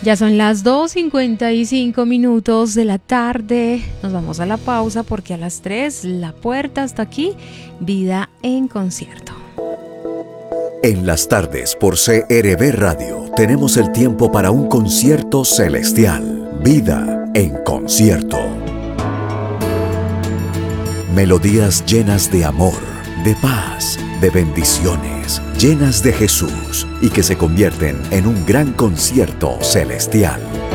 Ya son las 2:55 de la tarde. Nos vamos a la pausa porque a las 3 la puerta hasta aquí, Vida en Concierto. En las tardes por CRB Radio tenemos el tiempo para un concierto celestial. Vida en Concierto. Melodías llenas de amor, de paz, de bendiciones, llenas de Jesús y que se convierten en un gran concierto celestial.